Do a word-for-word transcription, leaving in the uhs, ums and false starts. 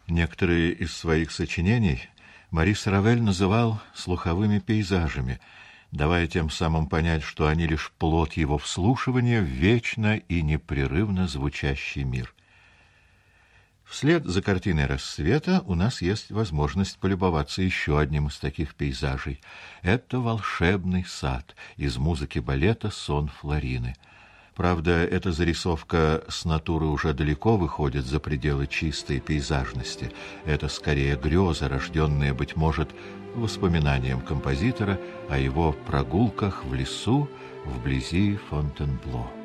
Некоторые из своих сочинений Марис Равель называл слуховыми пейзажами, давая тем самым понять, что они лишь плод его вслушивания в вечно и непрерывно звучащий мир. Вслед за картиной «Рассвета» у нас есть возможность полюбоваться еще одним из таких пейзажей. Это волшебный сад из музыки балета «Сон Флорины». Правда, эта зарисовка с натуры уже далеко выходит за пределы чистой пейзажности. Это скорее греза, рожденная, быть может, воспоминанием композитора о его прогулках в лесу вблизи Фонтенбло.